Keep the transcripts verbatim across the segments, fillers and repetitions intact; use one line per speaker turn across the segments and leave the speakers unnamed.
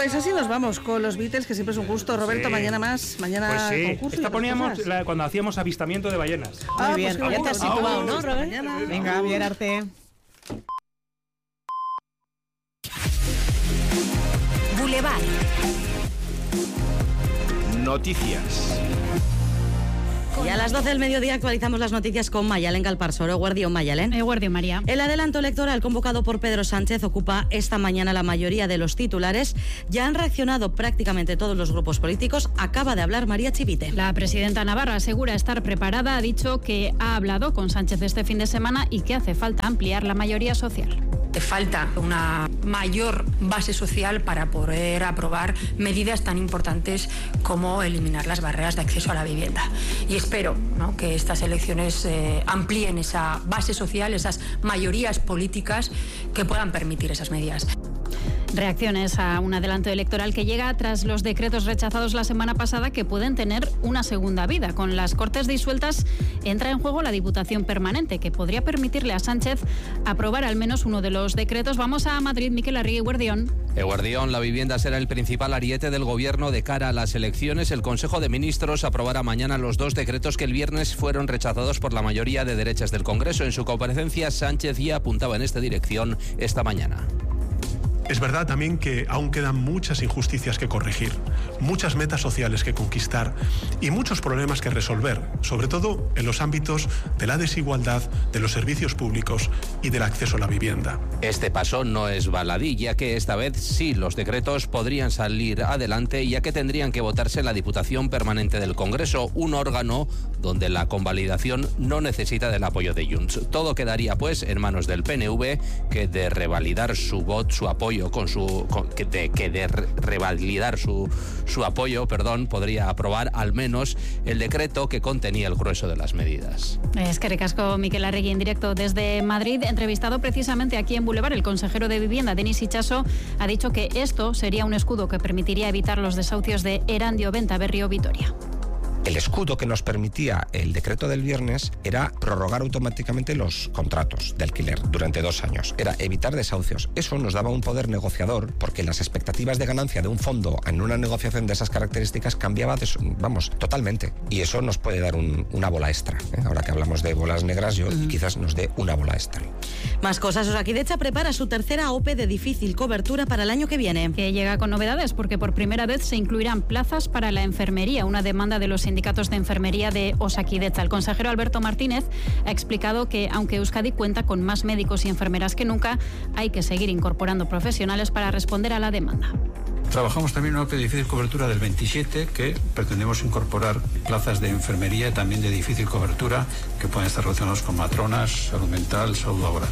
Pues así nos vamos con los Beatles, que siempre es un gusto. Roberto, sí. mañana más, mañana
pues sí.
concurso.
Esta poníamos la, cuando hacíamos avistamiento de ballenas.
Ah,
Muy bien,
pues
ya te has situado,
ah,
¿no, Robert? Venga, bien, Arte.
Boulevard.
Noticias.
Y a las doce del mediodía actualizamos las noticias con Mayalen Galparsoro. Guardión, Mayalen.
Eh, Guardión, María.
El adelanto electoral convocado por Pedro Sánchez ocupa esta mañana la mayoría de los titulares. Ya han reaccionado prácticamente todos los grupos políticos. Acaba de hablar María Chivite.
La presidenta Navarra asegura estar preparada. Ha dicho que ha hablado con Sánchez este fin de semana y que hace falta ampliar la mayoría social.
Falta una mayor base social para poder aprobar medidas tan importantes como eliminar las barreras de acceso a la vivienda. Y espero, ¿no?, que estas elecciones eh, amplíen esa base social, esas mayorías políticas que puedan permitir esas medidas.
Reacciones a un adelanto electoral que llega tras los decretos rechazados la semana pasada que pueden tener una segunda vida. Con las Cortes disueltas entra en juego la Diputación Permanente, que podría permitirle a Sánchez aprobar al menos uno de los decretos. Vamos a Madrid, Miquel Arregui, Guardión.
Guardión, la vivienda será el principal ariete del Gobierno de cara a las elecciones. El Consejo de Ministros aprobará mañana los dos decretos que el viernes fueron rechazados por la mayoría de derechas del Congreso. En su comparecencia, Sánchez ya apuntaba en esta dirección esta mañana.
Es verdad también que aún quedan muchas injusticias que corregir, muchas metas sociales que conquistar y muchos problemas que resolver, sobre todo en los ámbitos de la desigualdad, de los servicios públicos y del acceso a la vivienda.
Este paso no es baladí, ya que esta vez sí los decretos podrían salir adelante, ya que tendrían que votarse en la Diputación Permanente del Congreso, un órgano donde la convalidación no necesita del apoyo de Junts. Todo quedaría pues en manos del P N V, que de revalidar su voto, su apoyo con su con, que de que de revalidar su su apoyo, perdón, podría aprobar al menos el decreto que contenía el grueso de las medidas.
Es que recasco Miquel Arregui en directo desde Madrid, entrevistado precisamente aquí en Boulevard. El consejero de Vivienda, Denis Itxaso, ha dicho que esto sería un escudo que permitiría evitar los desahucios de Erandio, Bentaberri o Vitoria.
El escudo que nos permitía el decreto del viernes era prorrogar automáticamente los contratos de alquiler durante dos años. Era evitar desahucios. Eso nos daba un poder negociador porque las expectativas de ganancia de un fondo en una negociación de esas características cambiaba, de, vamos, totalmente. Y eso nos puede dar un, una bola extra. ¿eh? Ahora que hablamos de bolas negras, yo uh-huh. quizás nos dé una bola extra.
Más cosas. Osakidecha prepara su tercera O P E de difícil cobertura para el año que viene.
Que llega con novedades porque por primera vez se incluirán plazas para la enfermería, una demanda de los sindicatos de enfermería de Osakidecha. El consejero Alberto Martínez ha explicado que aunque Euskadi cuenta con más médicos y enfermeras que nunca, hay que seguir incorporando profesionales para responder a la demanda.
Trabajamos también en una O P E de difícil cobertura del veintisiete, que pretendemos incorporar plazas de enfermería y también de difícil cobertura que pueden estar relacionados con matronas, salud mental, salud laboral.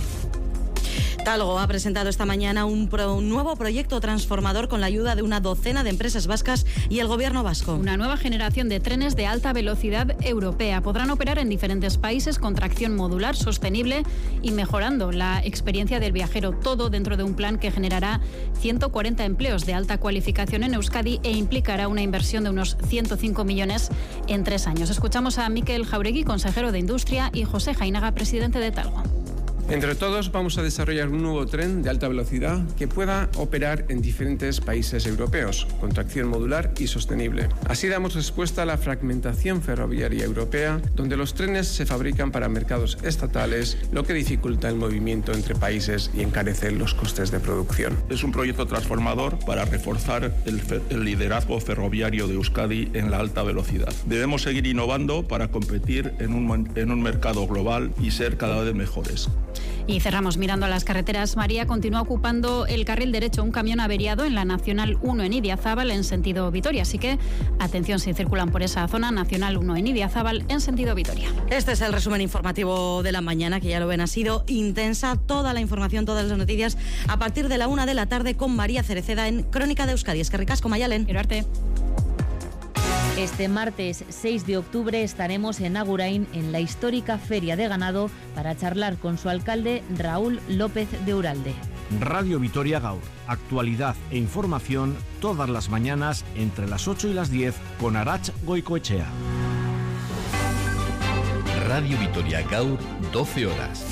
Talgo ha presentado esta mañana un, pro, un nuevo proyecto transformador con la ayuda de una docena de empresas vascas y el gobierno vasco.
Una nueva generación de trenes de alta velocidad europea. Podrán operar en diferentes países con tracción modular, sostenible y mejorando la experiencia del viajero. Todo dentro de un plan que generará ciento cuarenta empleos de alta cualificación en Euskadi e implicará una inversión de unos ciento cinco millones en tres años. Escuchamos a Mikel Jauregui, consejero de Industria, y José Jainaga, presidente de Talgo.
Entre todos vamos a desarrollar un nuevo tren de alta velocidad que pueda operar en diferentes países europeos, con tracción modular y sostenible. Así damos respuesta a la fragmentación ferroviaria europea, donde los trenes se fabrican para mercados estatales, lo que dificulta el movimiento entre países y encarece los costes de producción.
Es un proyecto transformador para reforzar el, fe- el liderazgo ferroviario de Euskadi en la alta velocidad. Debemos seguir innovando para competir en un, en un mercado global y ser cada vez mejores.
Y cerramos mirando a las carreteras. María, continúa ocupando el carril derecho un camión averiado en la Nacional uno en Idiazábal en sentido Vitoria. Así que atención si circulan por esa zona. Nacional uno en Idiazábal en sentido Vitoria.
Este es el resumen informativo de la mañana, que ya lo ven, ha sido intensa. Toda la información, todas las noticias a partir de la una de la tarde con María Cereceda en Crónica de Euskadi. Es que ricasco, Mayalen.
Quiero arte.
Este martes seis de octubre estaremos en Agurain, en la histórica Feria de Ganado, para charlar con su alcalde Raúl López de Uralde.
Radio Vitoria Gaur, actualidad e información todas las mañanas entre las ocho y las diez con Arach Goicoechea.
Radio Vitoria Gaur, doce horas.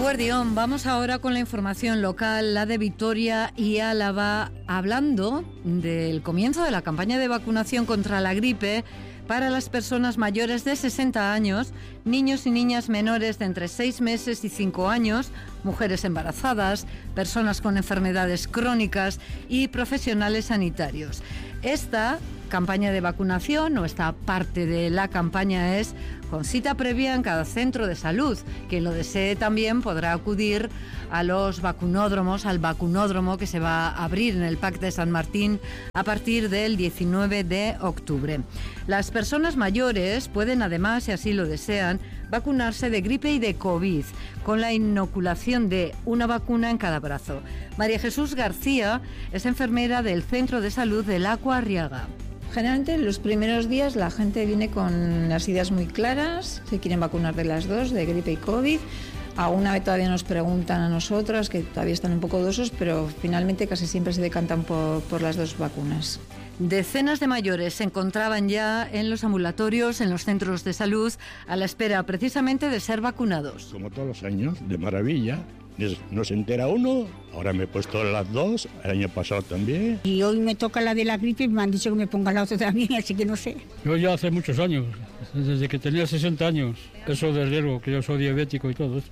Eguerdión, vamos ahora con la información local, la de Vitoria y Álava, hablando del comienzo de la campaña de vacunación contra la gripe para las personas mayores de sesenta años, niños y niñas menores de entre seis meses y cinco años, mujeres embarazadas, personas con enfermedades crónicas y profesionales sanitarios. Esta campaña de vacunación, o esta parte de la campaña, es con cita previa en cada centro de salud. Quien lo desee también podrá acudir a los vacunódromos, al vacunódromo que se va a abrir en el P A C de San Martín a partir del diecinueve de octubre. Las personas mayores pueden además, si así lo desean, vacunarse de gripe y de COVID, con la inoculación de una vacuna en cada brazo. María Jesús García es enfermera del Centro de Salud del Aqua Arriaga.
Generalmente en los primeros días la gente viene con las ideas muy claras, se quieren vacunar de las dos, de gripe y COVID. Alguna vez todavía nos preguntan a nosotras, que todavía están un poco dudosos, pero finalmente casi siempre se decantan por, por las dos vacunas.
Decenas de mayores se encontraban ya en los ambulatorios, en los centros de salud, a la espera precisamente de ser vacunados.
Como todos los años, de maravilla. No se entera uno, ahora me he puesto las dos, el año pasado también.
Y hoy me toca la de la gripe y me han dicho que me ponga la otra también, así que no sé.
Yo ya hace muchos años, desde que tenía sesenta años, eso de riesgo, que yo soy diabético y todo eso.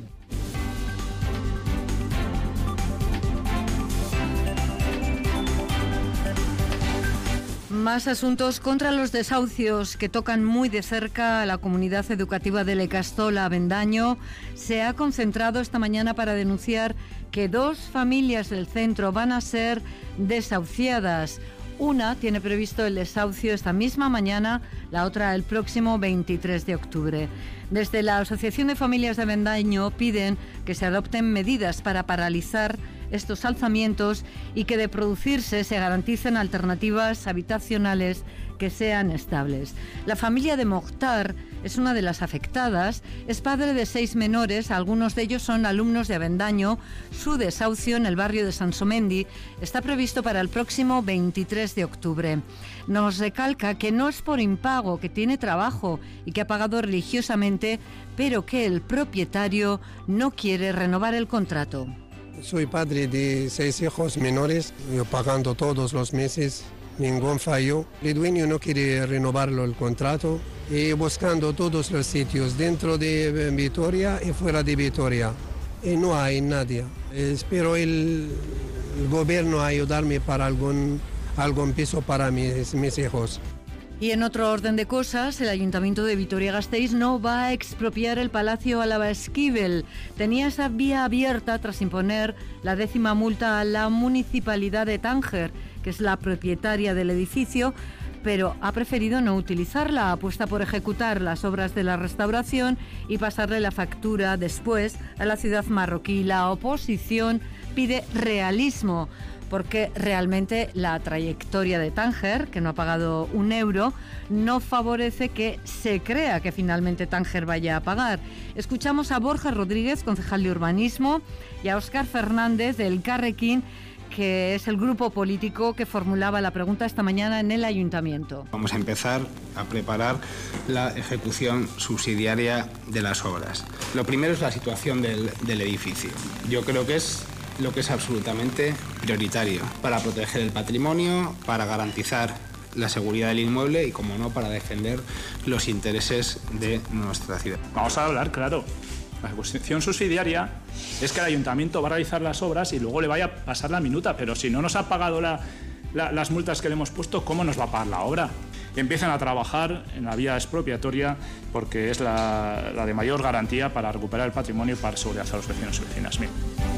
Más asuntos contra los desahucios que tocan muy de cerca a la comunidad educativa de Lecastola, Avendaño. Se ha concentrado esta mañana para denunciar que dos familias del centro van a ser desahuciadas. Una tiene previsto el desahucio esta misma mañana, la otra el próximo veintitrés de octubre. Desde la Asociación de Familias de Avendaño piden que se adopten medidas para paralizar estos alzamientos y que de producirse se garanticen alternativas habitacionales que sean estables. La familia de Mokhtar es una de las afectadas, es padre de seis menores, algunos de ellos son alumnos de Avendaño. Su desahucio en el barrio de Sansomendi está previsto para el próximo veintitrés de octubre. Nos recalca que no es por impago, que tiene trabajo y que ha pagado religiosamente, pero que el propietario no quiere renovar el contrato.
Soy padre de seis hijos menores, yo pagando todos los meses, ningún fallo. El dueño no quiere renovarlo el contrato y buscando todos los sitios dentro de Vitoria y fuera de Vitoria. Y no hay nadie. Espero el, el gobierno ayudarme para algún, algún piso para mis, mis hijos.
Y en otro orden de cosas, el Ayuntamiento de Vitoria-Gasteiz no va a expropiar el Palacio Álava Esquivel. Tenía esa vía abierta tras imponer la décima multa a la Municipalidad de Tánger, que es la propietaria del edificio, pero ha preferido no utilizarla. Apuesta por ejecutar las obras de la restauración y pasarle la factura después a la ciudad marroquí. La oposición pide realismo, porque realmente la trayectoria de Tánger, que no ha pagado un euro, no favorece que se crea que finalmente Tánger vaya a pagar. Escuchamos a Borja Rodríguez, concejal de Urbanismo, y a Óscar Fernández del Carrequín, que es el grupo político que formulaba la pregunta esta mañana en el Ayuntamiento.
Vamos a empezar a preparar la ejecución subsidiaria de las obras. Lo primero es la situación del, del edificio. Yo creo que es lo que es absolutamente prioritario para proteger el patrimonio, para garantizar la seguridad del inmueble y, como no, para defender los intereses de nuestra ciudad.
Vamos a hablar, claro. La ejecución subsidiaria es que el ayuntamiento va a realizar las obras y luego le vaya a pasar la minuta, pero si no nos ha pagado la, la, las multas que le hemos puesto, ¿cómo nos va a pagar la obra? Y empiezan a trabajar en la vía expropiatoria porque es la, la de mayor garantía para recuperar el patrimonio y para seguridad a los vecinos y vecinas. Mira.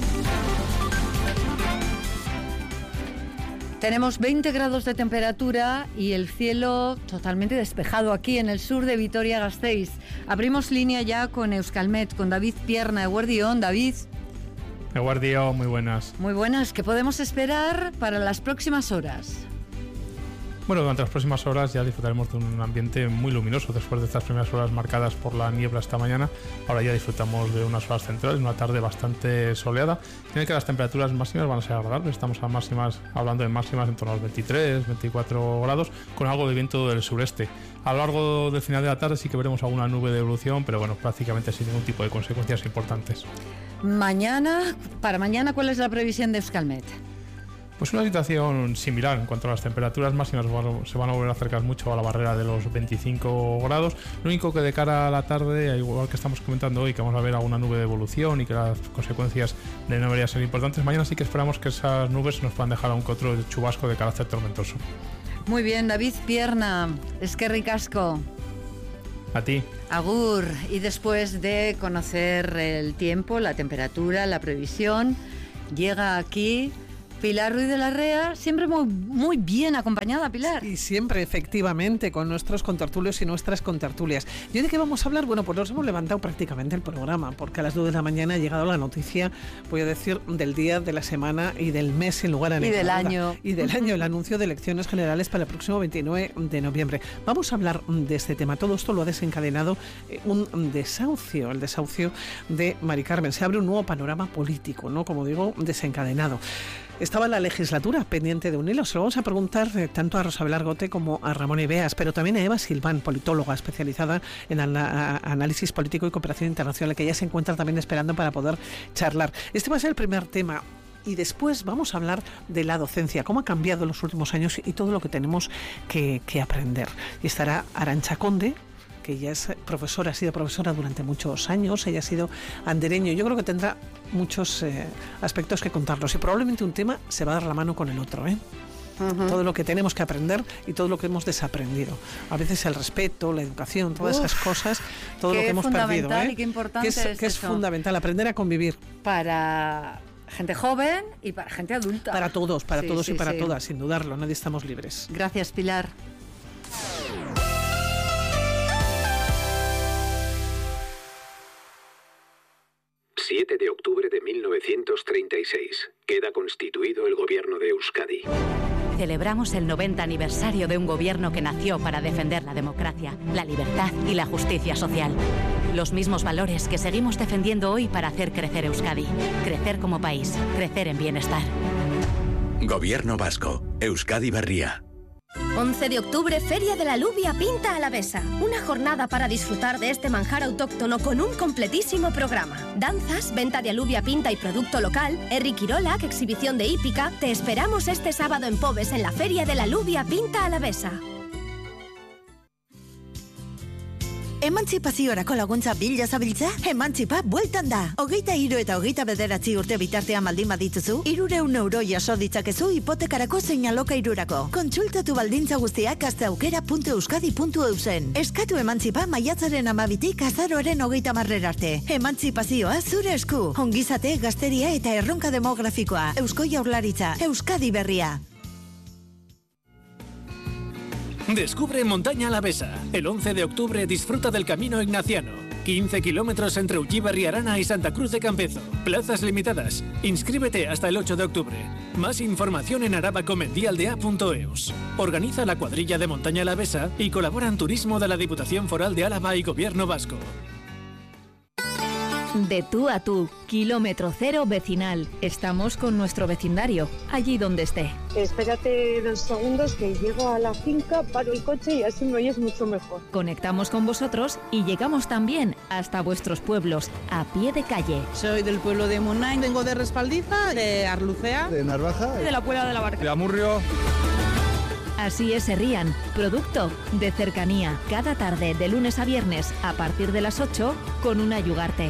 Tenemos veinte grados de temperatura y el cielo totalmente despejado aquí en el sur de Vitoria-Gasteiz. Abrimos línea ya con Euskalmet, con David Pierna. Eguerdión, David.
Eguerdión, muy buenas.
Muy buenas. ¿Qué podemos esperar para las próximas horas?
Bueno, durante las próximas horas ya disfrutaremos de un ambiente muy luminoso después de estas primeras horas marcadas por la niebla esta mañana. Ahora ya disfrutamos de unas horas centrales, una tarde bastante soleada. Tiene que las temperaturas máximas van a ser agradables. Estamos a máximas, hablando de máximas en torno a los veintitrés, veinticuatro grados, con algo de viento del sureste. A lo largo del final de la tarde sí que veremos alguna nube de evolución, pero bueno, prácticamente sin ningún tipo de consecuencias importantes.
Mañana, para mañana, ¿cuál es la previsión de Euskalmet?
Pues una situación similar en cuanto a las temperaturas máximas, se van a volver a acercar mucho a la barrera de los veinticinco grados. Lo único que de cara a la tarde, igual que estamos comentando hoy, que vamos a ver alguna nube de evolución y que las consecuencias de no deberían ser importantes, mañana sí que esperamos que esas nubes nos puedan dejar a un que otro chubasco de carácter tormentoso.
Muy bien, David Pierna, eskerrik asko.
A ti.
Agur. Y después de conocer el tiempo, la temperatura, la previsión, llega aquí Pilar Ruiz de la Rea, siempre muy, muy bien acompañada, Pilar.
Y siempre, efectivamente, con nuestros contertulios y nuestras contertulias. ¿Y hoy de qué vamos a hablar? Bueno, pues nos hemos levantado prácticamente el programa, porque a las nueve de la mañana ha llegado la noticia, voy a decir, del día, de la semana y del mes, sin lugar a
Y del año.
Y del año, el anuncio de elecciones generales para el próximo veintinueve de noviembre. Vamos a hablar de este tema. Todo esto lo ha desencadenado un desahucio, el desahucio de Mari Carmen. Se abre un nuevo panorama político, ¿no? Como digo, desencadenado. Estaba la legislatura pendiente de un hilo. Se lo vamos a preguntar eh, tanto a Rosa Belargote como a Ramón Ibeas, pero también a Eva Silván, politóloga especializada en ana- análisis político y cooperación internacional, que ya se encuentra también esperando para poder charlar. Este va a ser el primer tema. Y después vamos a hablar de la docencia, cómo ha cambiado en los últimos años y todo lo que tenemos que, que aprender. Y estará Arantxa Conde, que ella es profesora, ha sido profesora durante muchos años, ella ha sido andereño. Yo creo que tendrá muchos eh, aspectos que contarnos y probablemente un tema se va a dar la mano con el otro, ¿eh? Uh-huh. Todo lo que tenemos que aprender y todo lo que hemos desaprendido. A veces el respeto, la educación, todas Uf, esas cosas, todo lo que hemos perdido, ¿eh?
Y qué importante
que es,
es
que es fundamental, aprender a convivir.
Para gente joven y para gente adulta.
Para todos, para
sí,
todos
sí,
y para
sí.
todas, sin dudarlo, nadie estamos libres.
Gracias, Pilar.
siete de octubre de mil novecientos treinta y seis. Queda constituido el gobierno de Euskadi.
Celebramos el noventa aniversario de un gobierno que nació para defender la democracia, la libertad y la justicia social. Los mismos valores que seguimos defendiendo hoy para hacer crecer Euskadi. Crecer como país, crecer en bienestar.
Gobierno vasco. Euskadi Berria.
once de octubre, Feria de la Alubia Pinta Alavesa. Una jornada para disfrutar de este manjar autóctono con un completísimo programa. Danzas, venta de alubia pinta y producto local, Herri Kirolak, exhibición de hípica. Te esperamos este sábado en Pobes en la Feria de la Alubia Pinta Alavesa.
Emantzipaziorako laguntza bila zabiltza? Emantzipa bueltan da. Hogeita hiru eta hogeita bederatzi urte bitartean baldin badituzu, hirureun euro jaso ditzakezu hipotekarako zein alokairurako. Kontsultatu baldintza guztiak asteaukera puntu euskadi puntu eusen. Eskatu emantzipa maiatzaren amabitik azaroaren hogeita marrer arte. Emantzipazioa zure esku. Ongizate, gazteria eta erronka demografikoa. Eusko Jaurlaritza, Euskadi Berria.
Descubre Montaña Alavesa. El once de octubre disfruta del Camino Ignaciano. quince kilómetros entre Ullíbarri Arana y Santa Cruz de Campezo. Plazas limitadas. Inscríbete hasta el ocho de octubre. Más información en arabacomendialdea punto eus. Organiza la cuadrilla de Montaña Alavesa y colabora en turismo de la Diputación Foral de Álava y Gobierno Vasco.
De tú a tú, kilómetro cero vecinal. Estamos con nuestro vecindario, allí donde esté.
Espérate dos segundos que llego a la finca, paro el coche y así me oyes mucho mejor.
Conectamos con vosotros y llegamos también hasta vuestros pueblos, a pie de calle.
Soy del pueblo de Munain, vengo de Respaldiza, de Arlucea,
de Narvaja,
de la Puebla de la Barca,
de Amurrio.
Así es Herrian, producto de cercanía, cada tarde de lunes a viernes a partir de las ocho con una Yugarte.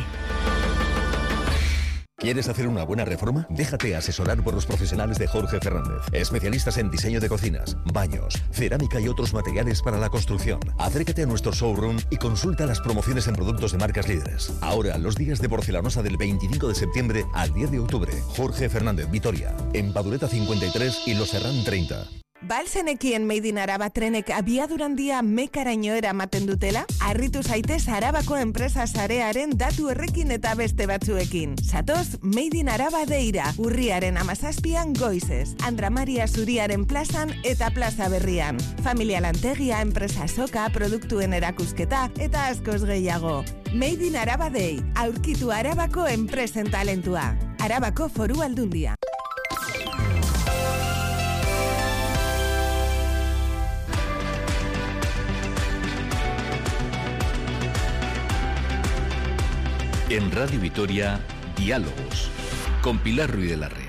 ¿Quieres hacer una buena reforma? Déjate asesorar por los profesionales de Jorge Fernández, especialistas en diseño de cocinas, baños, cerámica y otros materiales para la construcción. Acércate a nuestro showroom y consulta las promociones en productos de marcas líderes. Ahora, los días de porcelanosa del veinticinco de septiembre al diez de octubre. Jorge Fernández, Vitoria, en Padureta cincuenta y tres y Los Serrán treinta.
Balzenekien Made in Araba trenek abiadurandia mekaraino eramaten dutela? Harritu zaitez Arabako enpresa sarearen datu errekin eta beste batzuekin. Satoz Made in Araba deira, urriaren amazazpian goizez, Andra Maria Zuriaren plazan eta plaza berrian. Familia lantegia, enpresa soka, produktuen erakusketa eta askoz gehiago. Made in Araba Day, aurkitu Arabako enpresen talentua. Arabako Foru Aldundia.
En Radio Vitoria, Diálogos, con Pilar Ruiz de Larrea.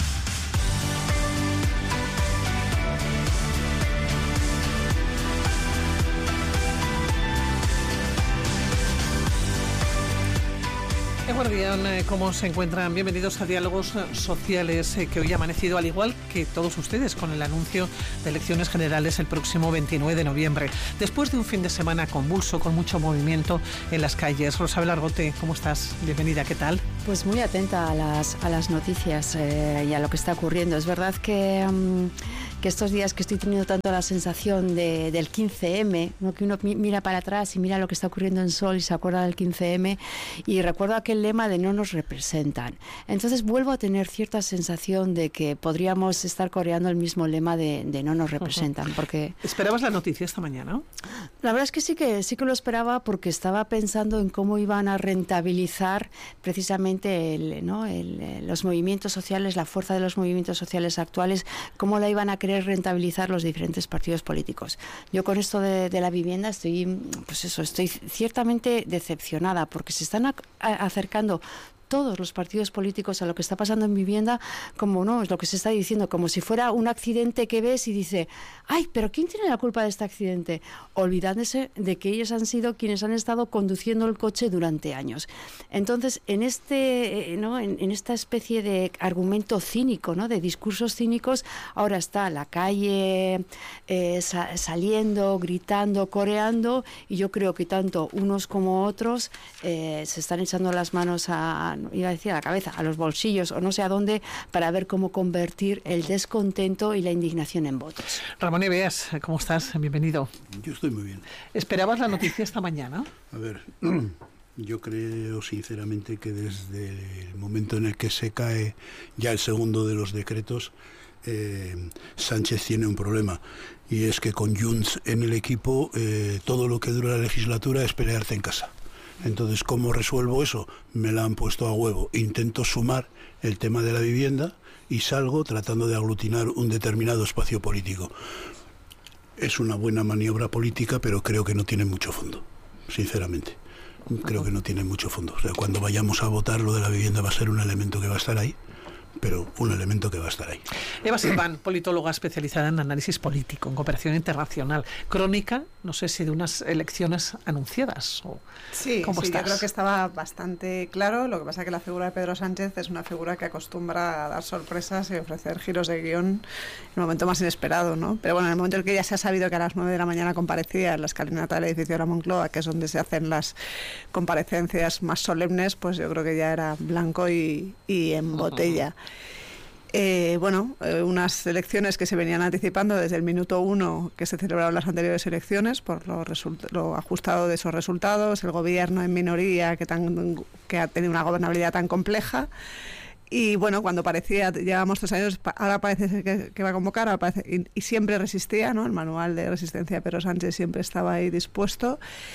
Guardián, ¿cómo se encuentran? Bienvenidos a Diálogos Sociales, eh, que hoy ha amanecido, al igual que todos ustedes, con el anuncio de elecciones generales el próximo veintinueve de noviembre. Después de un fin de semana convulso, con mucho movimiento en las calles. Rosa Belargote, ¿cómo estás? Bienvenida, ¿qué tal?
Pues muy atenta a las, a las noticias eh, y a lo que está ocurriendo. Es verdad que... Um, que estos días que estoy teniendo tanto la sensación de, del quince eme, ¿no? Que uno mira para atrás y mira lo que está ocurriendo en Sol y se acuerda del quince eme, y recuerdo aquel lema de no nos representan. Entonces vuelvo a tener cierta sensación de que podríamos estar coreando el mismo lema de, de no nos representan. Uh-huh. Porque
¿esperabas la noticia esta mañana?
La verdad es que sí que sí que lo esperaba, porque estaba pensando en cómo iban a rentabilizar precisamente el, ¿no? el, los movimientos sociales, la fuerza de los movimientos sociales actuales, cómo la iban a crear rentabilizar los diferentes partidos políticos. Yo con esto de, de la vivienda estoy, pues eso, estoy ciertamente decepcionada, porque se están a, a, acercando todos los partidos políticos a lo que está pasando en vivienda, como no, es lo que se está diciendo, como si fuera un accidente que ves y dice, ay, pero ¿quién tiene la culpa de este accidente? Olvidándose de que ellos han sido quienes han estado conduciendo el coche durante años. Entonces, en este, ¿no? en, en esta especie de argumento cínico, ¿no? De discursos cínicos, ahora está la calle eh, sa- saliendo, gritando, coreando, y yo creo que tanto unos como otros eh, se están echando las manos a iba a decir a la cabeza, a los bolsillos o no sé a dónde, para ver cómo convertir el descontento y la indignación en votos.
Ramón Eveas, ¿cómo estás? Bienvenido.
Yo estoy muy bien.
¿Esperabas la noticia esta mañana?
A ver, yo creo sinceramente que desde el momento en el que se cae ya el segundo de los decretos, eh, Sánchez tiene un problema, y es que con Junts en el equipo eh, todo lo que dura la legislatura es pelearte en casa. Entonces, ¿cómo resuelvo eso? Me la han puesto a huevo. Intento sumar el tema de la vivienda y salgo tratando de aglutinar un determinado espacio político. Es una buena maniobra política, pero creo que no tiene mucho fondo, sinceramente. Creo que no tiene mucho fondo. O sea, cuando vayamos a votar, lo de la vivienda va a ser un elemento que va a estar ahí, pero un elemento que va a estar ahí.
Eva Serván, politóloga especializada en análisis político, en cooperación internacional, crónica, no sé si de unas elecciones anunciadas. O
sí,
¿cómo
sí,
estás?
yo creo que estaba bastante claro. Lo que pasa es que la figura de Pedro Sánchez es una figura que acostumbra a dar sorpresas y ofrecer giros de guión en el momento más inesperado, ¿no? Pero bueno, en el momento en que ya se ha sabido que a las nueve de la mañana comparecía en la escalinata del edificio de la Moncloa, que es donde se hacen las comparecencias más solemnes, pues yo creo que ya era blanco y, y en botella. Eh, bueno, eh, unas elecciones que se venían anticipando desde el minuto uno que se celebraron las anteriores elecciones, por lo, result- lo ajustado de esos resultados, el gobierno en minoría que, tan, que ha tenido una gobernabilidad tan compleja. Y bueno, cuando parecía, llevábamos tres años, ahora parece que, que va a convocar, ahora parece, y, y siempre resistía, ¿no? El manual de resistencia de Pedro Sánchez siempre estaba ahí dispuesto.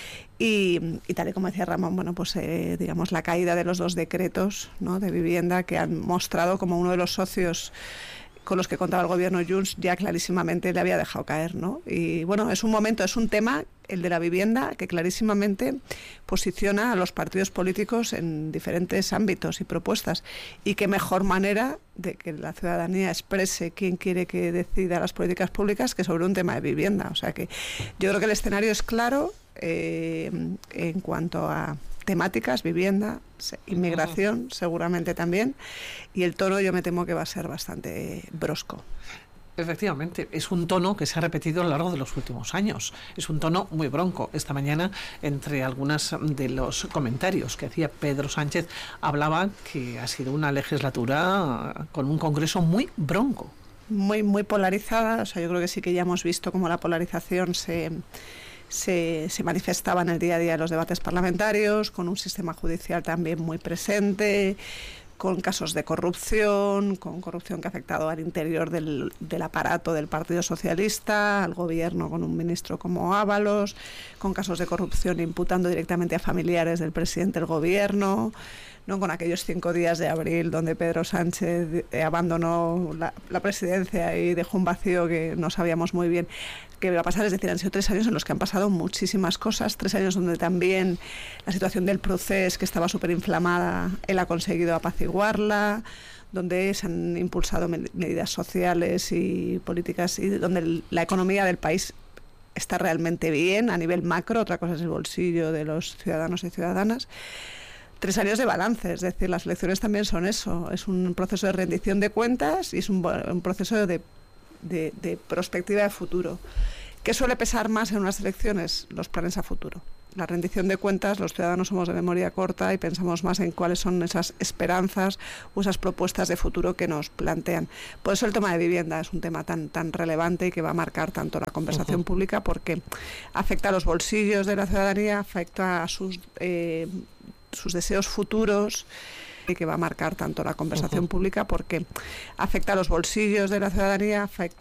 Y, y tal y como decía Ramón, bueno, pues eh, digamos la caída de los dos decretos, ¿no? De vivienda, que han mostrado como uno de los socios con los que contaba el gobierno Junts ya clarísimamente le había dejado caer, ¿no? Y bueno, es un momento, es un tema, el de la vivienda, que clarísimamente posiciona a los partidos políticos en diferentes ámbitos y propuestas. Y qué mejor manera de que la ciudadanía exprese quién quiere que decida las políticas públicas que sobre un tema de vivienda. O sea que yo creo que el escenario es claro eh, en cuanto a temáticas, vivienda, inmigración, seguramente también, y el tono yo me temo que va a ser bastante brusco.
Efectivamente, es un tono que se ha repetido a lo largo de los últimos años. Es un tono muy bronco. Esta mañana, entre algunos de los comentarios que hacía Pedro Sánchez, hablaba que ha sido una legislatura con un Congreso muy bronco.
Muy, muy polarizada. O sea, yo creo que sí que ya hemos visto cómo la polarización se... Se, se manifestaba en el día a día de los debates parlamentarios, con un sistema judicial también muy presente, con casos de corrupción, con corrupción que ha afectado al interior del, del aparato del Partido Socialista, al gobierno con un ministro como Ábalos, con casos de corrupción imputando directamente a familiares del presidente del gobierno, ¿no? Con aquellos cinco días de abril donde Pedro Sánchez abandonó la, la presidencia y dejó un vacío que no sabíamos muy bien. qué va a pasar, es decir, han sido tres años en los que han pasado muchísimas cosas, tres años donde también la situación del proceso, que estaba súper inflamada, él ha conseguido apaciguarla, donde se han impulsado med- medidas sociales y políticas y donde el, la economía del país está realmente bien a nivel macro, otra cosa es el bolsillo de los ciudadanos y ciudadanas. Tres años de balance, es decir, las elecciones también son eso, es un proceso de rendición de cuentas y es un, un proceso de, de, de perspectiva de futuro. ¿Qué suele pesar más en unas elecciones? Los planes a futuro. La rendición de cuentas, los ciudadanos somos de memoria corta y pensamos más en cuáles son esas esperanzas o esas propuestas de futuro que nos plantean. Por eso el tema de vivienda es un tema tan, tan relevante y que va a marcar tanto la conversación uh-huh. pública, porque afecta a los bolsillos de la ciudadanía, afecta a sus, eh, sus deseos futuros, y que va a marcar tanto la conversación uh-huh. pública, porque afecta a los bolsillos de la ciudadanía, afecta